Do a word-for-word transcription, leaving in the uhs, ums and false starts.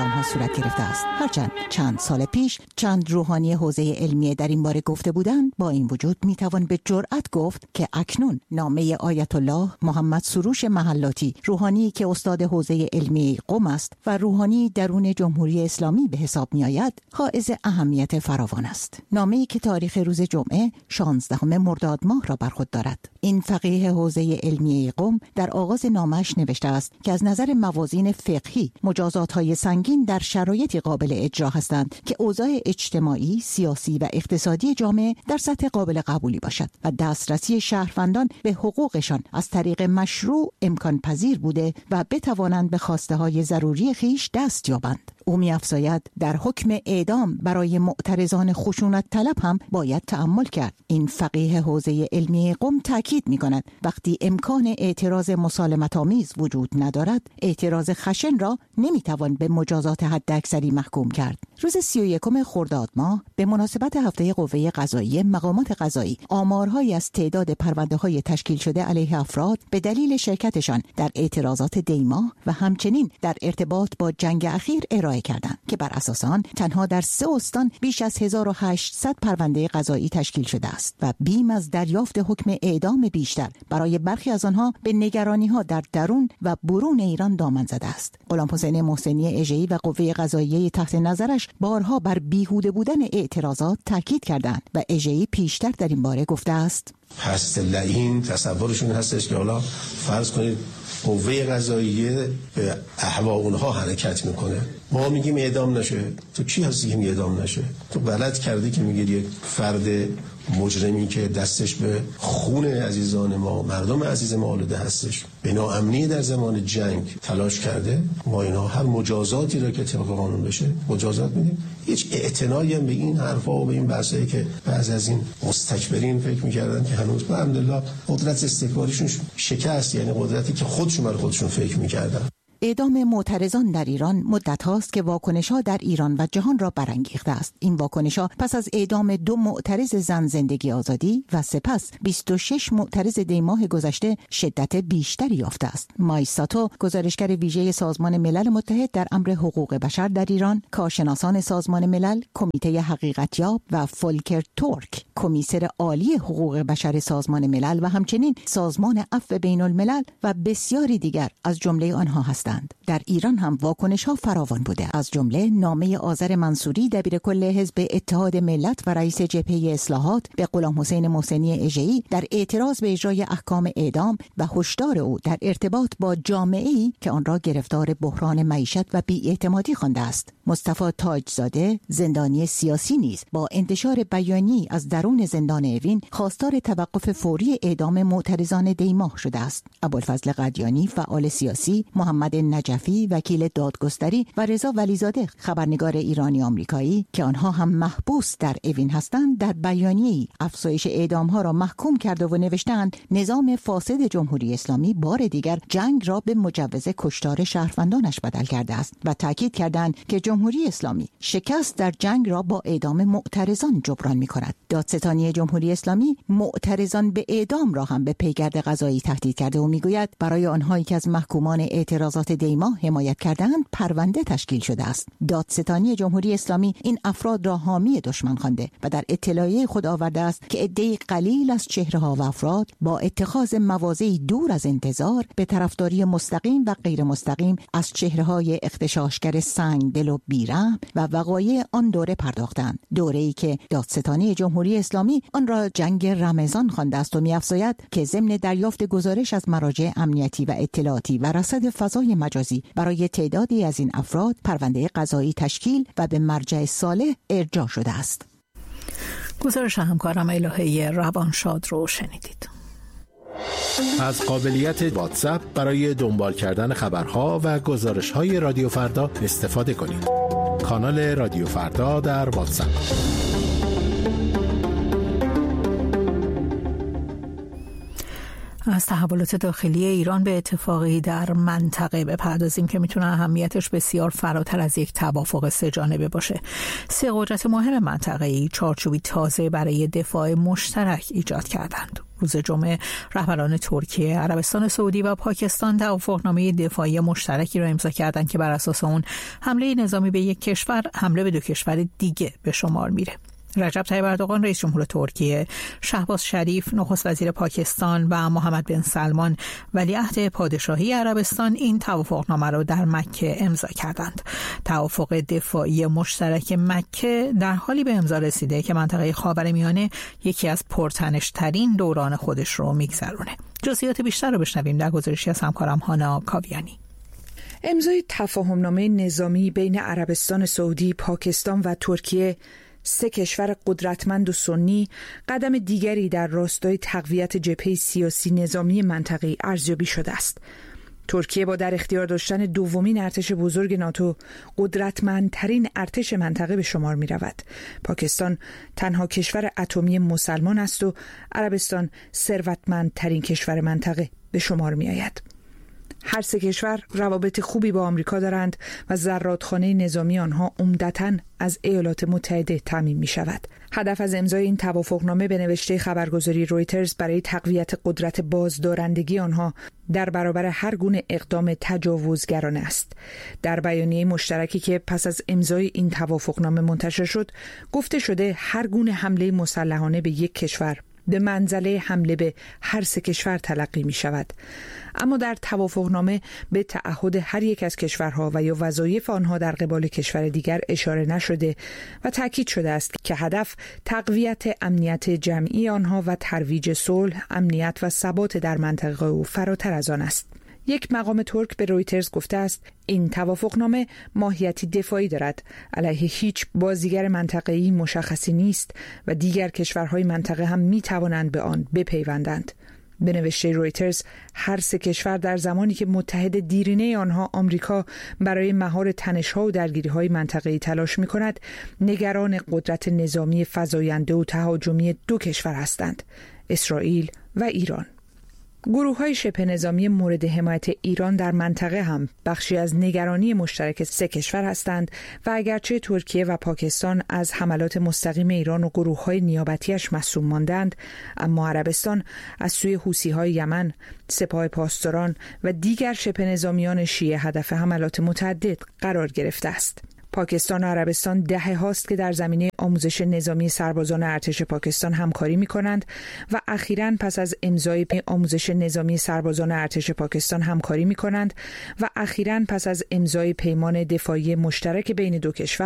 آنها صورت گرفته است. هرچند چند سال پیش چند روحانی حوزه علمیه در این باره گفته بودند، با این وجود میتوان به جرأت گفت که اکنون نامه آیت الله محمد سروش محلاتی، روحانی که استاد حوزه علمیه قم است و روحانی درون جمهوری اسلامی به حساب میآید، حائز اهمیت فراوان است. نامه‌ای که تاریخ روز جمعه شانزدهم مرداد ماه را بر خود دارد. این فقیه حوزه علمیه قم در آغاز نامش نوشته است که از نظر موازین فقهی مجازات‌های سنگین در شرایطی قابل اجرا هستند که اوضاع اجتماعی، سیاسی و اقتصادی جامعه در سطح قابل قبولی باشد و دسترسی شهروندان به حقوقشان از طریق مشروع امکان پذیر بوده و بتوانند به خواسته‌های ضروری خیش دست یابند. او می‌افزاید در حکم اعدام برای معترضان خشونت طلب هم باید تأمل کرد. این فقیه حوزه علمی قم تاکید می‌کند وقتی امکان اعتراض مسالمت‌آمیز وجود ندارد، اعتراض خشن را نمی‌توان به مجازات حداکثری محکوم کرد. روز سی و یکم خرداد ماه به مناسبت هفته قوه قضاییه، مقامات قضایی آمارهایی از تعداد پرونده‌های تشکیل شده علیه افراد به دلیل شرکتشان در اعتراضات دیما و همچنین در ارتباط با جنگ اخیر ارائه کردند که بر اساس آن تنها در سه استان بیش از هزار و هشتصد پرونده قضایی تشکیل شده است و بیم از دریافت حکم اعدام بیشتر برای برخی از آنها به نگرانی‌ها در درون و برون ایران دامن زده است. غلامحسین محسنی اژه‌ای و قوه قضاییه تحت نظرش بارها بر بیهوده بودن اعتراضات تاکید کردند و اژه‌ای پیشتر در این باره گفته است: هست لعین تصورشون هستش که حالا فرض کنید قوه قضاییه به احوا اونها حرکت میکنه، ما میگیم اعدام نشه، تو کی هستی که اعدام نشه؟ تو غلط کردی که میگی یک فرد مجرمی که دستش به خون عزیزان ما، مردم عزیز ما آلوده هستش، به ناامنی در زمان جنگ تلاش کرده، ما اینا هر مجازاتی را که طبق قانون بشه مجازات میدیم. هیچ اعتنایی هم به این حرفا و به این بحثایی که بعضی از این مستکبرین فکر میکردن که هنوز الحمدلله قدرت استکباریشون شکست، یعنی قدرتی که خودشون برای خودشون فکر میکردن. اعدام معترضان در ایران مدت هاست که واکنش‌ها در ایران و جهان را برانگیخته است. این واکنش‌ها پس از اعدام دو معترض زن زندگی آزادی و سپس بیست و شش معترض دی ماه گذشته شدت بیشتری یافته است. مایساتو، گزارشگر ویژه سازمان ملل متحد در امر حقوق بشر در ایران، کارشناسان سازمان ملل، کمیته حقیقتیاب و فولکر تورک، کمیسر عالی حقوق بشر سازمان ملل و همچنین سازمان عفو بین الملل و بسیاری دیگر از جمله آنها هستند. در ایران هم واکنش‌ها فراوان بوده، از جمله نامه آذر منصوری دبیرکل حزب اتحاد ملت و رئیس جبهه اصلاحات به غلامحسین محسنی اژه‌ای در اعتراض به اجرای احکام اعدام و هشدار او در ارتباط با جامعه‌ای که آن را گرفتار بحران معیشت و بی‌اعتمادی خوانده است. مصطفی تاجزاده، زندانی سیاسی نیز با انتشار بیانیه‌ای از درون زندان اوین خواستار توقف فوری اعدام معترضان دیماه شده است. ابوالفضل قدیانی، فعال سیاسی، محمد نجفی، وکیل دادگستری و رضا ولیزاده، خبرنگار ایرانی آمریکایی که آنها هم محبوس در اوین هستند، در بیانیه‌ای افزایش اعدام‌ها را محکوم کرده و نوشتند نظام فاسد جمهوری اسلامی بار دیگر جنگ را به مجوز کشتار شهروندانش بدل کرده است و تاکید کردند که جمهوری اسلامی شکست در جنگ را با اعدام معترضان جبران می‌کند. دادستانی جمهوری اسلامی معترضان به اعدام را هم به پیگرد قضایی تهدید کرده و می‌گوید برای آنهایی که از محکومان اعتراضات دیما حمایت کردند پرونده تشکیل شده است. دادستانی جمهوری اسلامی این افراد را حامی دشمن خوانده و در اطلاعیه خود آورده است که عده‌ای قلیل از چهره‌ها و افراد با اتخاذ مواضعی دور از انتظار به طرفداری مستقیم و غیر مستقیم از چهره‌های اغتشاشگر سنگ دل و بیرحم و وقایع آن دوره پرداختند، دوره‌ای که دادستانی جمهوری اسلامی آن را جنگ رمضان خوانده است و می‌افزاید که ضمن دریافت گزارش از مراجع امنیتی و اطلاعاتی و رصد فضای مجازی برای تعدادی از این افراد پرونده قضایی تشکیل و به مرجع صالح ارجاع شده است. گزارش همکارم الهه روانشاد رو شنیدید. از قابلیت واتساپ برای دنبال کردن خبرها و گزارش‌های رادیو فردا استفاده کنید. کانال رادیو فردا در واتساپ. از تحولات داخلی ایران به اتفاقی در منطقه بپردازیم که میتونه اهمیتش بسیار فراتر از یک توافق سه جانبه باشه. سه قدرت مهم منطقه‌ای چارچوبی تازه برای دفاع مشترک ایجاد کردند. روز جمعه رهبران ترکیه، عربستان سعودی و پاکستان توافقنامه دفاعی مشترکی را امضا کردند که بر اساس اون حمله نظامی به یک کشور حمله به دو کشور دیگه به شمار میره. رجب طیب اردوغان رئیس جمهور ترکیه، شهباز شریف نخست وزیر پاکستان و محمد بن سلمان ولیعهد پادشاهی عربستان این توافقنامه را در مکه امضا کردند. توافق دفاعی مشترک مکه در حالی به امضا رسیده که منطقه خاورمیانه یکی از پرتنش‌ترین دوران خودش رو میگذرونه. جزئیات بیشتر رو بشنویم در گزارشی از همکارم هانا کاویانی. امضای تفاهمنامه نظامی بین عربستان سعودی، پاکستان و ترکیه، سه کشور قدرتمند و سنی، قدم دیگری در راستای تقویت جبهه سیاسی نظامی منطقه‌ای ارزیابی شده است. ترکیه با در اختیار داشتن دومین ارتش بزرگ ناتو قدرتمندترین ارتش منطقه به شمار می رود. پاکستان تنها کشور اتمی مسلمان است و عربستان ثروتمندترین کشور منطقه به شمار می آید. هر سه کشور روابط خوبی با آمریکا دارند و زرادخانه نظامی آنها عمدتاً از ایالات متحده تامین می شود. هدف از امضای این توافقنامه به نوشته خبرگزاری رویترز برای تقویت قدرت بازدارندگی آنها در برابر هر گونه اقدام تجاوزگرانه است. در بیانیه مشترکی که پس از امضای این توافقنامه منتشر شد، گفته شده هر گونه حمله مسلحانه به یک کشور به منزله حمله به هر سه کشور تلقی می شود. اما در توافقنامه به تعهد هر یک از کشورها و یا وظایف آنها در قبال کشور دیگر اشاره نشده و تاکید شده است که هدف تقویت امنیت جمعی آنها و ترویج صلح، امنیت و ثبات در منطقه و فراتر از آن است. یک مقام ترک به رویترز گفته است این توافقنامه ماهیتی دفاعی دارد، علیه هیچ بازیگر منطقه‌ای مشخصی نیست و دیگر کشورهای منطقه هم می توانند به آن بپیوندند. به نوشته رویترز، هر سه کشور در زمانی که متحد دیرینه آنها آمریکا برای مهار تنش‌ها و درگیری‌های منطقه‌ای تلاش می‌کند، نگران قدرت نظامی فزاینده و تهاجمی دو کشور هستند: اسرائیل و ایران. گروه‌های شبه نظامی مورد حمایت ایران در منطقه هم بخشی از نگرانی مشترک سه کشور هستند و اگرچه ترکیه و پاکستان از حملات مستقیم ایران و گروه‌های نیابتیش مصون ماندند، اما عربستان از سوی حوثی‌های یمن، سپاه پاسداران و دیگر شبه نظامیان شیعه هدف حملات متعدد قرار گرفته است. پاکستان و عربستان دهه هاست که در زمینه آموزش نظامی سربازان ارتش پاکستان همکاری می کنند و اخیراً پس از امضای آموزش نظامی سربازان ارتش پاکستان همکاری می کنند و اخیراً پس از امضای پیمان دفاعی مشترک بین دو کشور